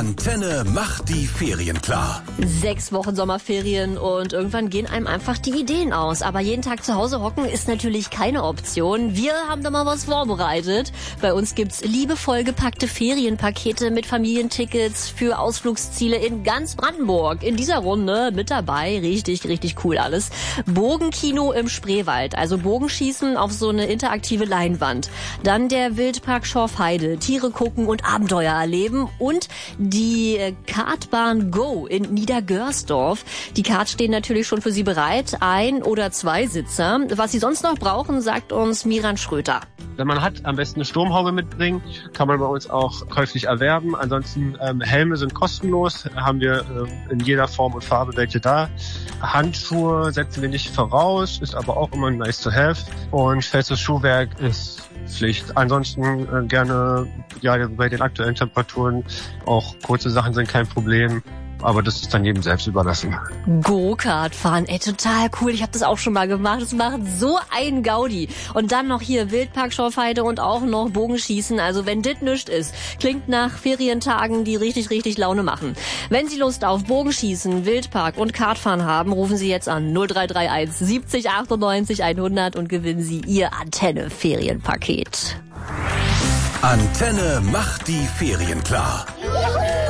Antenne macht die Ferien klar. 6 Wochen Sommerferien und irgendwann gehen einem einfach die Ideen aus. Aber jeden Tag zu Hause hocken ist natürlich keine Option. Wir haben da mal was vorbereitet. Bei uns gibt's liebevoll gepackte Ferienpakete mit Familientickets für Ausflugsziele in ganz Brandenburg. In dieser Runde mit dabei, richtig cool alles, Bogenkino im Spreewald, also Bogenschießen auf so eine interaktive Leinwand. Dann der Wildpark Schorfheide, Tiere gucken und Abenteuer erleben und die Kartbahn Go in Niedergörsdorf. Die Karts stehen natürlich schon für Sie bereit, 1- oder 2-Sitzer. Was Sie sonst noch brauchen, sagt uns Miran Schröter. Wenn man hat, am besten eine Sturmhaube mitbringen, kann man bei uns auch käuflich erwerben. Ansonsten Helme sind kostenlos, haben wir in jeder Form und Farbe welche da. Handschuhe setzen wir nicht voraus, ist aber auch immer nice to have. Und festes Schuhwerk ist Pflicht. Ansonsten gerne bei den aktuellen Temperaturen auch kurze Sachen sind kein Problem. Aber das ist dann jedem selbst überlassen. Go-Kart fahren, total cool. Ich habe das auch schon mal gemacht. Das macht so ein Gaudi. Und dann noch hier Wildpark Schorfheide und auch noch Bogenschießen. Also wenn dit nischt ist, klingt nach Ferientagen, die richtig Laune machen. Wenn Sie Lust auf Bogenschießen, Wildpark und Kartfahren haben, rufen Sie jetzt an 0331 70 98 100 und gewinnen Sie Ihr Antenne-Ferienpaket. Antenne macht die Ferien klar.